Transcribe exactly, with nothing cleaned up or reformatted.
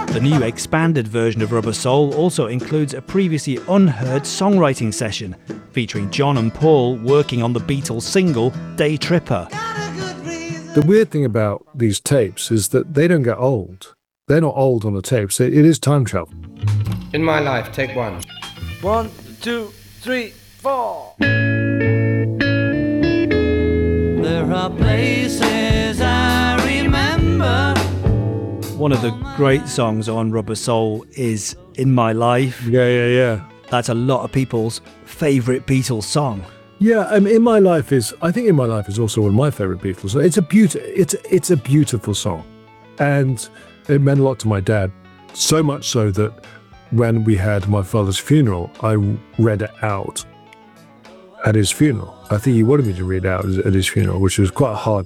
The new expanded version of Rubber Soul also includes a previously unheard songwriting session featuring John and Paul working on the Beatles single Day Tripper. The weird thing about these tapes is that they don't get old. They're not old on the tapes. It is time travel. In My Life, take one. One, two, three, four. There are places I remember. One of the great songs on Rubber Soul is In My Life. Yeah, yeah, yeah. That's a lot of people's favourite Beatles song. Yeah, um, In My Life is, I think In My Life is also one of my favourite Beatles. It's a beautiful, it's, it's a beautiful song. And it meant a lot to my dad. So much so that when we had my father's funeral, I read it out at his funeral. I think he wanted me to read it out at his funeral, which was quite a hard